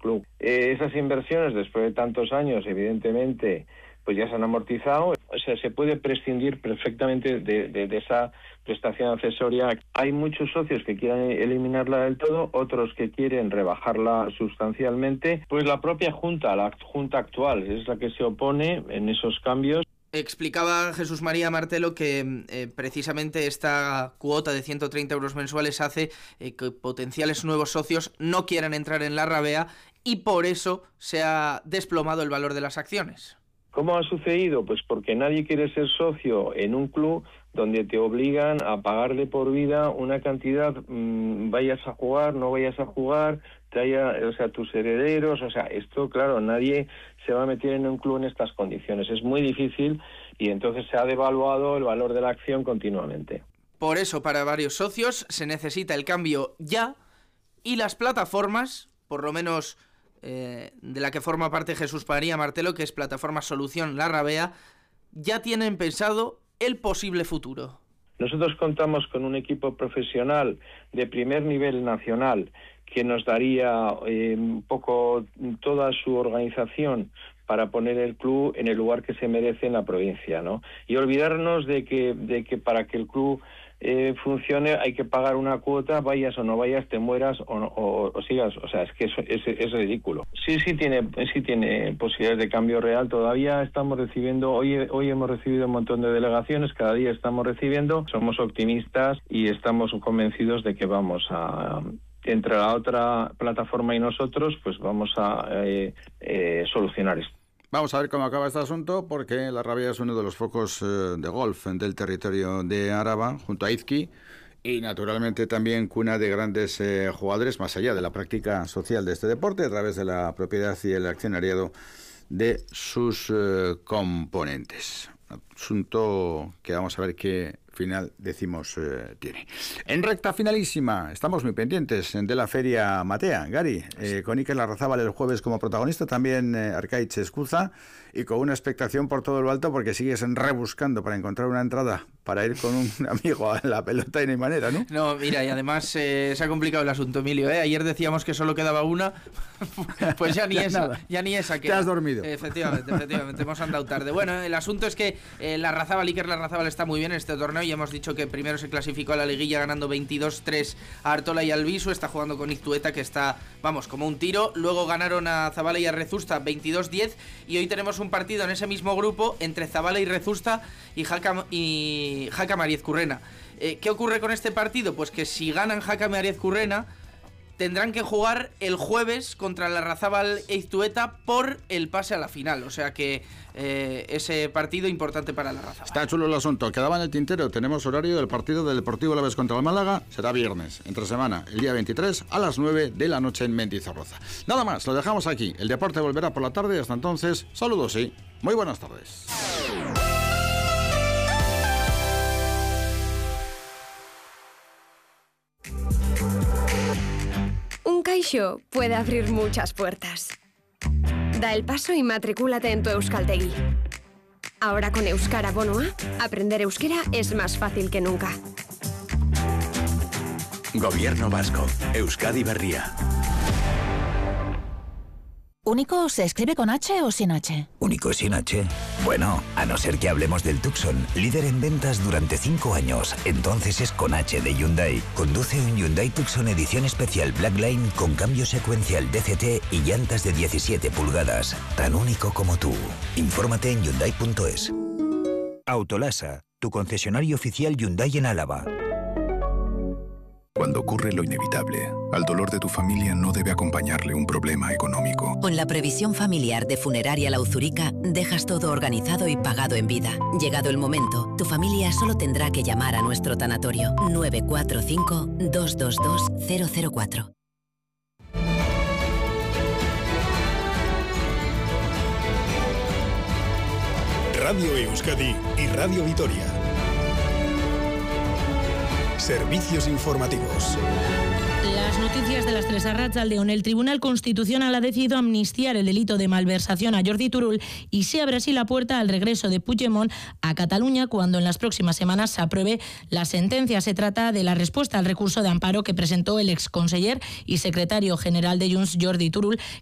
club. Esas inversiones, después de tantos años, evidentemente, pues ya se han amortizado. O sea, se puede prescindir perfectamente de esa prestación accesoria. Hay muchos socios que quieren eliminarla del todo, otros que quieren rebajarla sustancialmente. Pues la propia Junta, la Junta actual, es la que se opone en esos cambios. Explicaba Jesús María Martelo que precisamente esta cuota de 130 euros mensuales hace que potenciales nuevos socios no quieran entrar en la Rabea y por eso se ha desplomado el valor de las acciones. ¿Cómo ha sucedido? Pues porque nadie quiere ser socio en un club donde te obligan a pagarle por vida una cantidad, vayas a jugar, no vayas a jugar, tus herederos, esto, claro, nadie se va a meter en un club en estas condiciones. Es muy difícil y entonces se ha devaluado el valor de la acción continuamente. Por eso, para varios socios se necesita el cambio ya y las plataformas, por lo menos de la que forma parte Jesús María Martelo, que es Plataforma Solución La Rabea, ya tienen pensado el posible futuro. Nosotros contamos con un equipo profesional de primer nivel nacional que nos daría un poco toda su organización para poner el club en el lugar que se merece en la provincia, ¿no? Y olvidarnos de que para que el club funcione hay que pagar una cuota, vayas o no vayas, te mueras o sigas. Es que eso es ridículo. Sí tiene posibilidades de cambio real. Todavía estamos recibiendo, hoy hemos recibido un montón de delegaciones, cada día estamos recibiendo, somos optimistas y estamos convencidos de que vamos a, entre la otra plataforma y nosotros, pues vamos a solucionar esto. Vamos a ver cómo acaba este asunto, porque La Rabea es uno de los focos de golf del territorio de Araba, junto a Izqui, y naturalmente también cuna de grandes jugadores, más allá de la práctica social de este deporte, a través de la propiedad y el accionariado de sus componentes. Asunto que vamos a ver qué final decimos tiene. En recta finalísima, estamos muy pendientes de la Feria Matea, Gary, con Iker Larrazábal el jueves como protagonista, también Arkaitz Escuza, y con una expectación por todo lo alto, porque sigues rebuscando para encontrar una entrada para ir con un amigo a la pelota y no hay manera, ¿no? No, mira, y además se ha complicado el asunto, Emilio, ¿eh? Ayer decíamos que solo quedaba una, pues ya ni esa queda. Te has dormido. Efectivamente, hemos andado tarde. Bueno, el asunto es que Iker Larrazábal está muy bien en este torneo, y hemos dicho que primero se clasificó a la liguilla ganando 22-3 a Artola y Albisu, está jugando con Iztueta, que está, como un tiro. Luego ganaron a Zabala y a Rezusta 22-10, y hoy tenemos un partido en ese mismo grupo entre Zabala y Rezusta y Jaca Mariez Currena. ¿Qué ocurre con este partido? Pues que si ganan Jaca Mariez Currena, tendrán que jugar el jueves contra Larrazábal e Iztueta por el pase a la final. O sea que ese partido importante para Larrazábal. Está chulo el asunto. Quedaba en el tintero. Tenemos horario del partido del Deportivo Alavés contra el Málaga. Será viernes, entre semana, el día 23 a las 9 de la noche en Mendizorroza. Nada más, lo dejamos aquí. El deporte volverá por la tarde. Hasta entonces, saludos y muy buenas tardes. Un Caixo puede abrir muchas puertas. Da el paso y matricúlate en tu Euskaltegi. Ahora con Euskara Bono A, aprender euskera es más fácil que nunca. Gobierno vasco. Euskadi Berria. ¿Único se escribe con H o sin H? ¿Único sin H? Bueno, a no ser que hablemos del Tucson, líder en ventas durante 5 años. Entonces es con H de Hyundai. Conduce un Hyundai Tucson edición especial Blackline con cambio secuencial DCT y llantas de 17 pulgadas. Tan único como tú. Infórmate en Hyundai.es. Autolasa, tu concesionario oficial Hyundai en Álava. Cuando ocurre lo inevitable, al dolor de tu familia no debe acompañarle un problema económico. Con la previsión familiar de Funeraria La Uzurica, dejas todo organizado y pagado en vida. Llegado el momento, tu familia solo tendrá que llamar a nuestro tanatorio 945-222-004. Radio Euskadi y Radio Vitoria. Servicios informativos. Las noticias de las 3 a Arratsaldeon. El Tribunal Constitucional ha decidido amnistiar el delito de malversación a Jordi Turull y se abre así la puerta al regreso de Puigdemont a Cataluña cuando en las próximas semanas se apruebe la sentencia. Se trata de la respuesta al recurso de amparo que presentó el exconseller y secretario general de Junts, Jordi Turull,